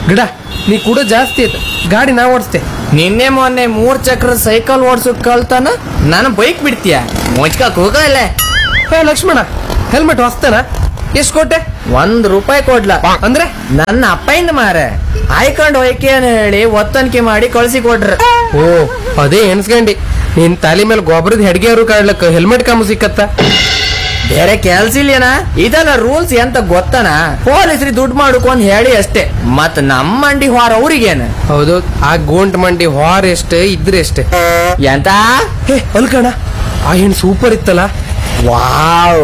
ಗಿಡ ನೀ ಕೂಡ ಜಾಸ್ತಿ ಆಯ್ತು, ಗಾಡಿ ನಾ ಓಡಿಸ್ತೆ. ನಿನ್ನೆ ಮೊನ್ನೆ 3 ಚಕ್ರ ಸೈಕಲ್ ಓಡ್ಸೋದ್ ಕಲ್ತಾನ ನಾನು ಬೈಕ್ ಬಿಡ್ತೀಯ ಮುಚ್ಕಕ್ ಹೋಗಲ್ಲ. ಹೇ ಲಕ್ಷ್ಮಣ, ಹೆಲ್ಮೆಟ್ ಹೊಸ್ತೇನ? ಎಷ್ಟ್ ಕೊಟ್ಟೆ? ₹1 ಕೊಡ್ಲ ಅಂದ್ರೆ ನನ್ನ ಅಪ್ಪಯಿಂದ ಮಾರೆ ಆಯ್ಕೊಂಡ್ ಹೋಯ್ಕೆ ಅಂತ ಹೇಳಿ ಒತ್ತನಿಕೆ ಮಾಡಿ ಕಳ್ಸಿ ಕೊಟ್ರ. ಓ ಅದೇ ಎನ್ಸ್ಕಂಡಿ, ನಿನ್ ತಲೆ ಮೇಲೆ ಗೊಬ್ಬರದ ಹೆಡ್ಗೆಯವರು ಕಾಡ್ಲಕ್ಕ ಹೆಲ್ಮೆಟ್ ಕಾಮು ಸಿಕ್ಕತ್ತ. ಬೇರೆ ಕೆಲ್ಸ ಇಲ್ಲೇನ? ಇದೆಲ್ಲ ರೂಲ್ಸ್ ಎಂತ ಗೊತ್ತನ? ಪೊಲೀಸ್ರಿ ದುಡ್ಡು ಮಾಡ್ಕೊಂಡ್ ಹೇಳಿ ಅಷ್ಟೇ. ಮತ್ ನಮ್ಮ ಮಂಡಿ ಹೊರ ಅವ್ರಿಗೇನ? ಹೌದು, ಆ ಗೋಂಟ್ ಮಂಡಿ ಹೊರ ಎಷ್ಟೇ ಇದ್ರೆ ಎಷ್ಟೇ. ಎಂತ? ಹೇ ಅಲ್ಕಣ, ಆ ಹೆಣ್ಣು ಸೂಪರ್ ಇತ್ತಲ್ಲ. ವಾವ್,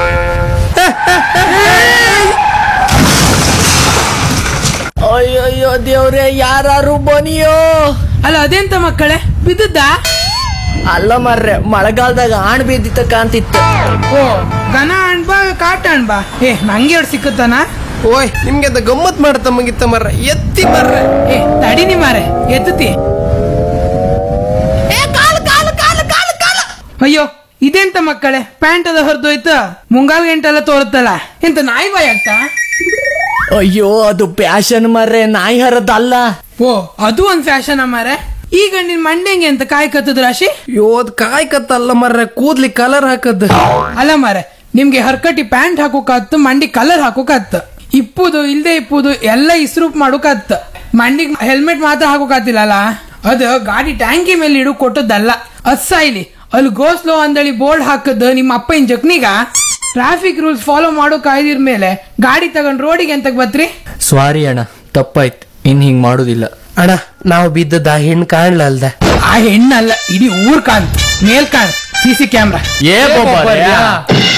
ಅಯ್ಯಯ್ಯೋ ದೇವ್ರೆ, ಯಾರು ಬನಿಯೋ. ಅಲ್ಲ ಅದೆಂತ ಮಕ್ಕಳೇ, ಬಿದ್ದದ್ದ? ಅಲ್ಲ ಮರ್ರೆ, ಮಳೆಗಾಲದಾಗ ಆಣ್ ಬಿದ್ದಿತ್ತ ಕಾಂತಿತ್ತು. ಓ ಘನ ಅಣ್ಬಾ ಕಾಟ ಅಣ್ಬಾ. ನಂಗೆ ಎರಡು ಸಿಕ್ಕುತ್ತಾನ? ಓಯ್ ನಿಮ್ಗೆ ಅಂತ ಗಮ್ಮತ್ ಮಾಡತ್ತ ಮುಗಿತ್ತ ಮರ್ರ, ಎತ್ತಿ ಮರ್ರೆ. ತಡಿನಿ ಮಾರೆ, ಎತ್ತತಿ. ಅಯ್ಯೋ ಇದೆಂತ ಮಕ್ಕಳೇ, ಪ್ಯಾಂಟ್ ಅದ ಹೊರದೋಯ್ತು, ಮುಂಗಾಲ್ ಗಂಟೆಲ್ಲ ತೋರುತ್ತಲ್ಲ, ಎಂತ ನಾಯಿ ಬಾಯ್ ಆಗ್ತಾ? ಅಯ್ಯೋ ಅದು ಪ್ಯಾಶನ್ ಮರ್ರೆ, ನಾಯಿ ಹರದಲ್ಲ. ಓ ಅದು ಒಂದ್ ಫ್ಯಾಷನ್ ಮಾರೆ. ಈಗ ನಿನ್ ಮಂಡೆಂಗೆ ಅಂತ ಕಾಯ್ ಕತ್ತದ ರಾಶಿ? ಯೋದ್ ಕಾಯ್ ಕತ್ತಲ್ಲ ಮರ್ರೆ, ಕೂದ್ಲಿ ಕಲರ್ ಹಾಕದ್. ಅಲ್ಲ ಮಾರೆ, ನಿಮ್ಗೆ ಹರ್ಕಟಿ ಪ್ಯಾಂಟ್ ಹಾಕೋಕತ್ತು, ಮಂಡಿ ಕಲರ್ ಹಾಕೋಕತ್ತು, ಇಪ್ಪುದು ಇಲ್ದೆ ಇಪ್ಪುದು ಎಲ್ಲ ಇಸ್ರೂಪ್ ಮಾಡೋಕತ್ತ. ಮಂಡಿಗ್ ಹೆಲ್ಮೆಟ್ ಮಾತ್ರ ಹಾಕೋಕತ್ತಿಲ್ಲ, ಅದು ಗಾಡಿ ಟ್ಯಾಂಕಿ ಮೇಲೆ ಇಡು ಕೊಟ್ಟದ್ದಲ್ಲ. ಅಸ್ಸಾಯ್ಲಿ ಅಲ್ಲಿ ಗೋ ಸ್ಲೋ ಅಂದಳಿ ಬೋರ್ಡ್ ಹಾಕದ್ ನಿಮ್ಮ ಅಪ್ಪನ ಜಕ್ನಿಗ. ಟ್ರಾಫಿಕ್ ರೂಲ್ಸ್ ಫಾಲೋ ಮಾಡೋ ಕಾಯ್ದಿರ್ ಮೇಲೆ ಗಾಡಿ ತಗೊಂಡ್ ರೋಡಿಗೆ ಎಂತ ಬತ್ರಿ? ಸಾರಿ ಅಣ್ಣ, ತಪ್ಪಾಯ್ತು, ಇನ್ ಹಿಂಗ್ ಮಾಡುದಿಲ್ಲ. ಅಣ್ಣ ನಾವು ಬಿದ್ದದ ಆ ಹೆಣ್ಣು ಕಾಣ್ಲ ಅಲ್ದ? ಆ ಹೆಣ್ಣಲ್ಲ, ಇಡೀ ಊರ್ ಕಾಣ್, ಮೇಲ್ ಕಾಣ್, CC ಕ್ಯಾಮ್ರಾ. ಏ